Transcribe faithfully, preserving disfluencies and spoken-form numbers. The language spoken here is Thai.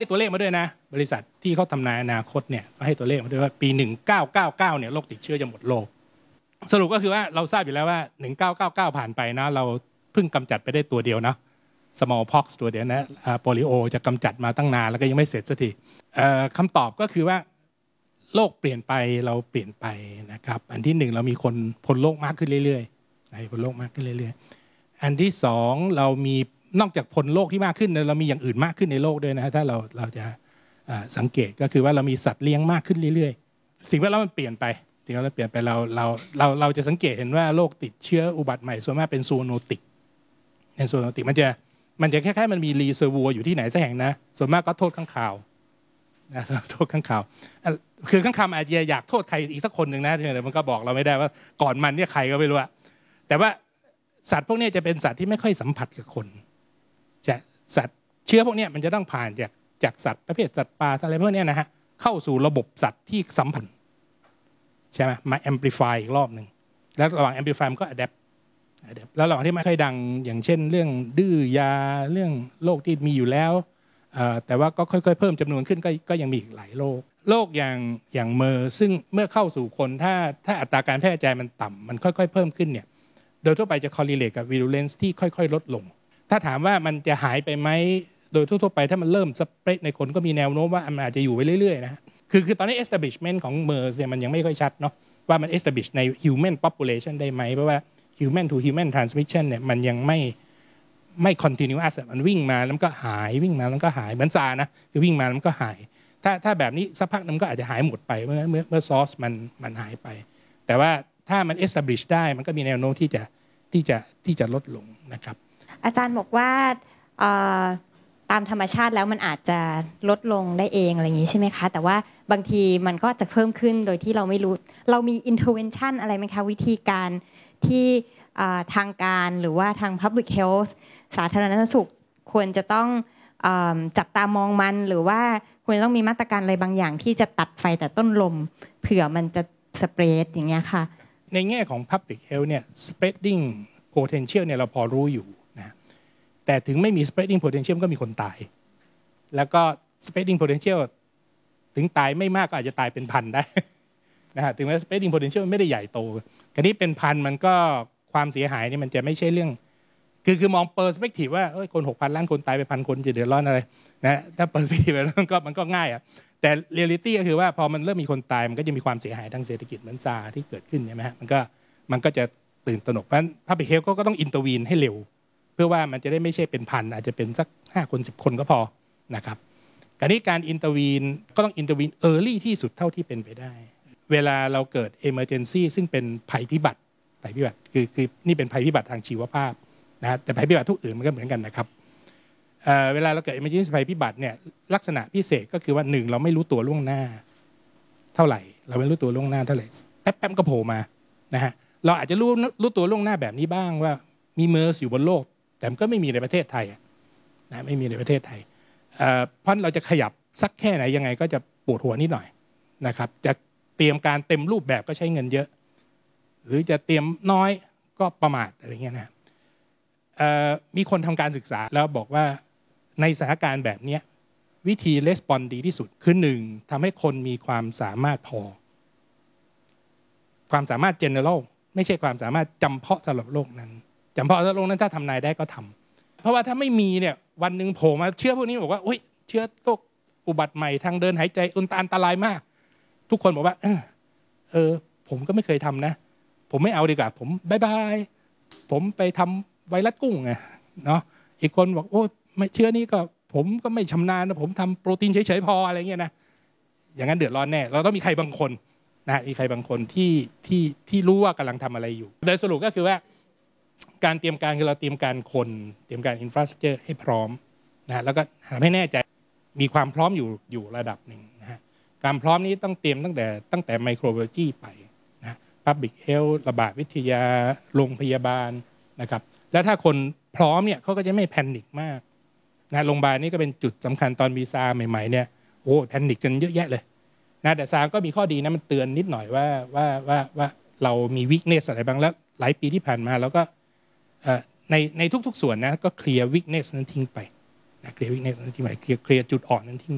ตัวเลขมาด้วยนะบริษัทที่เขาทำนายอนาคตเนี่ยก็ให้ตัวเลขมาด้วยว่าปีหนึ่งเก้าเก้าเก้าเนี่ยโรคติดเชื้อจะหมดโลกสรุปก็คือว่าเราทราบอยู่แล้วว่าหนึ่งเก้าเก้าเก้าผ่านไปนะเราเพิ่งกำจัดไปได้ตัวเดียวนะ smallpox ตัวเดียวนะโปลิโอจะกำจัดมาตั้งนานแล้วก็ยังไม่เสร็จสักทีคำตอบก็คือว่าโลกเปลี่ยนไปเราเปลี่ยนไปนะครับอันที่หนึ่งเรามีคนพ้นโลกมากขึ้นเรื่อยๆพ้นโลกมากขึ้นเรื่อยๆอันที่สองเรามีนอกจากพ้นโลกที่มากขึ้นเรามีอย่างอื่นมากขึ้นในโลกด้วยนะถ้าเราเราจะสังเกตก็คือว่าเรามีสัตว์เลี้ยงมากขึ้นเรื่อยๆสิ่งแวดล้อมมันเปลี่ยนไปสิ่งแวดล้อมเปลี่ยนไปเราเราเราเราจะสังเกตเห็นว่าโรคติดเชื้ออุบัติใหม่ส่วนมากเป็นซูโนติกเป็นซูโนติกมันจะมันจะแค่ๆมันมีรีเซอร์วัวอยู่ที่ไหนสักแห่งนะส่วนมากก็โทษข้างข่าวนะโทษข้างข่าวคือข้างข่าวอาจจะอยากโทษใครอีกสักคนหนึ่งนะแต่มันก็บอกเราไม่ได้ว่าก่อนมันเนี่ยใครก็ไม่รู้แต่ว่าสัตว์พวกนี้จะเป็นสัตว์ที่ไม่ค่อยสัมผัสกับคนจะสัตว์เชื้อพวกนี้มันจะต้องผ่านจากจากสัตว์ประเภทสัตว์ป่าอะไรพวกนี้นะฮะเข้าสู่ระบบสัตว์ที่สัมพันธ์ใช่ไหมมา amplify อีกรอบหนึ่งแล้วระหว่าง amplify มันก็ adapt แล้วระหว่างที่ไม่ค่อยดังอย่างเช่นเรื่องดื้อยาเรื่องโรคที่มีอยู่แล้วแต่ว่าก็ค่อยๆเพิ่มจำนวนขึ้นก็ก็ยังมีอีกหลายโรคโรคอย่างอย่างเมอร์ซึ่งเมื่อเข้าสู่คนถ้าถ้าอัตราการแพร่กระจายมันต่ำมันค่อยๆเพิ่มขึ้นเนี่ยโดยทั่วไปจะ correlate กับ virulence ที่ค่อยๆลดลงถ้าถามว่ามันจะหายไปไหมโดยทั่วๆไปถ้ามันเริ่มสเปรดในคนก็มีแนวโน้มว่ามันอาจจะอยู่ไปเรื่อยๆนะคือคือตอนนี้ establishment ของ MERS เนี่ยมันยังไม่ค่อยชัดเนาะว่ามัน establish ใน human population ได้ไหมเพราะว่า human to human transmission เนี่ยมันยังไม่ไม่ continuous มันวิ่งมาแล้วมันก็หายวิ่งมาแล้วก็หายเหมือนซานะคือวิ่งมาแล้วมันก็หายถ้าถ้าแบบนี้สักพักนึงก็อาจจะหายหมดไปเมื่อเมื่อเมื่อ source มันมันหายไปแต่ว่าถ้ามัน establish ได้มันก็มีแนวโน้มที่จะที่จะที่จะลดลงนะครับอาจารย์บอกว่าตามธรรมชาติแล้วมันอาจจะลดลงได้เองอะไรอย่างนี้ใช่ไหมคะแต่ว่าบางทีมันก็จะเพิ่มขึ้นโดยที่เราไม่รู้เรามี intervention อะไรไหมคะวิธีการที่ทางการหรือว่าทาง public health สาธารณสุขควรจะต้องจับตามองมันหรือว่าควรจะต้องมีมาตรการอะไรบางอย่างที่จะตัดไฟแต่ต้นลมเผื่อมันจะ spread อย่างเงี้ยค่ะในแง่ของ public health เนี่ย spreading potential เนี่ยเราพอรู้อยู่นะแต่ถึงไม่มี spreading potential ก็มีคนตายแล้วก็ spreading potential ถึงตายไม่มากก็อาจจะตายเป็นพันได้นะฮะถึงแม้ spreading potential ไม่ได้ใหญ่โตคราวนี้เป็นพันมันก็ความเสียหายนี่มันจะไม่ใช่เรื่องคือคือมอง perspective ว่าคน หกพัน ล้านคนตายไปพันคนจะเดือดร้อนอะไรนะถ้า perspective แบบนั้นก็มันก็ง่ายอ่ะแต่ reality ก็คือว่าพอมันเริ่มมีคนตายมันก็จะมีความเสียหายทางเศรษฐกิจเหมือนซาร์ที่เกิดขึ้นใช่ไหมฮะมันก็มันก็จะตื่นตระหนกเพราะฉะนั้น public health ก็ต้อง intervene ให้เร็วเพื่อว่ามันจะได้ไม่ใช่เป็นพันอาจจะเป็นสักห้าคนสิบคนก็พอนะครับการนี้การ intervene ก็ต้อง intervene early ที่สุดเท่าที่เป็นไปได้เวลาเราเกิด emergency ซึ่งเป็นภัยพิบัติภัยพิบัติคือคือนี่เป็นภัยพิบัติทางชีวภาพนะแต่ภัยพิบัติทุกอื่นมันก็เหมือนกันนะครับ เ, เวลาเราเกิด emergency ภัยพิบัติเนี่ยลักษณะพิเศษก็คือว่าหนึ่งเราไม่รู้ตัวล่วงหน้าเท่าไหร่เราไม่รู้ตัวล่วงหน้าเท่าไหร่แป๊บๆก็โผล่มานะฮะเราอาจจะรู้รู้ตัวล่วงหน้าแบบนี้บ้างว่ามีเมอร์สอยู่บนโลกแต่ก็ไม่มีในประเทศไทยนะไม่มีในประเทศไทย เ, เพราะเราจะขยับสักแค่ไหนยังไงก็จะปวดหัวนิดหน่อยนะครับจะเตรียมการเต็มรูปแบบก็ใช้เงินเยอะหรือจะเตรียมน้อยก็ประมาทอะไรเงี้ยนะมีคนทำการศึกษาแล้วบอกว่าในสถานการณ์แบบนี้วิธีレスปอนดีที่สุดคือหนึ่งทำให้คนมีความสามารถพอความสามารถ general ไม่ใช่ความสามารถจำเพาะสำหรับโลกนั้นจำเพาะสำหรับโลกนั้นถ้าทำนายได้ก็ทำเพราะว่าถ้าไม่มีเนี่ยวันหนึ่งโผล่มาเชื้อพวกนี้บอกว่าโอ๊ยเชื้อโรคอุบัติใหม่ทางเดินหายใจอันตรายมากทุกคนบอกว่าเออเออผมก็ไม่เคยทำนะผมไม่เอาดีกว่าผมบายบายผมไปทำไวรัสกุ้งไงเนาะอีกคนบอกโอ้ไม่เชื้อนี้ก็ผมก็ไม่ชำนาญนะผมทำโปรตีนเฉยๆพออะไรเงี้ยนะอย่างนั้นเดือดร้อนแน่เราต้องมีใครบางคนนะมีใครบางคนที่ที่ที่รู้ว่ากำลังทำอะไรอยู่โดยสรุปก็คือว่าการเตรียมการคือเราเตรียมการคนเตรียมการอินฟราสตรัคเจอร์ให้พร้อมนะแล้วก็ทำให้แน่ใจมีความพร้อมอยู่อยู่ระดับหนึ่งนะฮะการพร้อมนี้ต้องเตรียมตั้งแต่ตั้งแต่ไมโครไบโอโลจีไปนะ Public Health ระบาดวิทยาโรงพยาบาลนะครับแล้วถ้าคนพร้อมเนี่ยเขาก็จะไม่แพนิคมากนะโรงพยาบาลนี่ก็เป็นจุดสำคัญตอนมีซาร์ใหม่ๆเนี่ยโอ้แพนิคจนเยอะแยะเลยนะแต่ซาร์ก็มีข้อดีนะมันเตือนนิดหน่อยว่าว่าว่าว่าเรามีวีคเนสอะไรบ้างแล้วหลายปีที่ผ่านมาแล้วก็ในในทุกๆส่วนนะก็เคลียร์วีคเนสนั้นทิ้งไปนะเคลียร์วีคเนสนั้นทิ้งไปเคลียร์เคลียร์จุดอ่อนนั้นทิ้ง